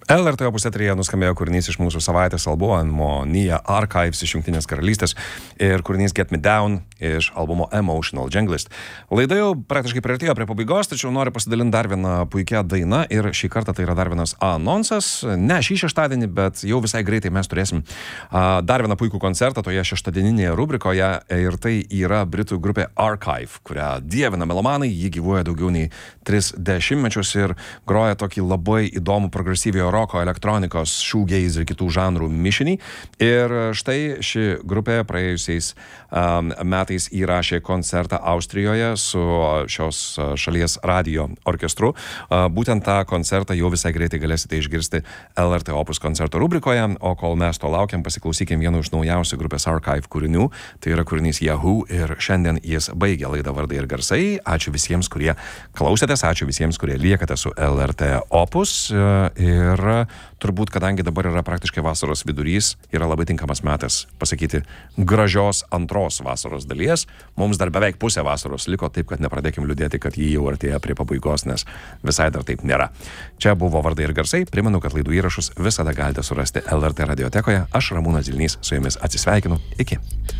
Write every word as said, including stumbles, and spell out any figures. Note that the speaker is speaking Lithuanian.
L R T Opus eteryje nuskambėjo kūrinys iš mūsų savaitės albumo Nia Archives iš Jungtinės karalystės ir kūrinys Get Me Down iš albumo Emotional Junglist. Laida jau praktiškai priartėjo prie pabaigos, tačiau noriu pasidalinti dar vieną puikią dainą ir šį kartą tai yra dar vienas anonsas. Ne šį šeštadienį, bet jau visai greitai mes turėsim a, dar vieną puikų koncertą toje šeštadieninėje rubrikoje ir tai yra britų grupė Archive, kurią dievina melomanai, ji gyvuoja daugiau nei tris dešimtmečius ir groja tokį labai įdomų progresyviojo roko, elektronikos, shoegaze ir kitų žanrų mišinį. Ir štai ši grupė praėjusiais um, metais įrašė koncertą Austrijoje su šios šalies radio orkestru. Uh, būtent tą koncertą jau visai greitai galėsite išgirsti L R T Opus koncerto rubrikoje, o kol mes to laukiam, pasiklausykim vieno iš naujausių grupės Archive kūrinių. Tai yra kūrinys Yahoo ir šiandien jis baigia laidą Vardai ir garsai. Ačiū visiems, kurie klausėtės, ačiū visiems, kurie liekate su L R T Opus ir turbūt, kadangi dabar yra praktiškai vasaros vidurys, yra labai tinkamas metas pasakyti gražios antros vasaros dalies. Mums dar beveik pusė vasaros liko, taip kad nepradėkim liūdėti, kad jį jau artėja prie pabaigos, nes visai dar taip nėra. Čia buvo Vardai ir garsai. Primenu, kad laidų įrašus visada galite surasti L R T radiotekoje. Aš Ramūnas Zilnys su jumis atsisveikinu. Iki.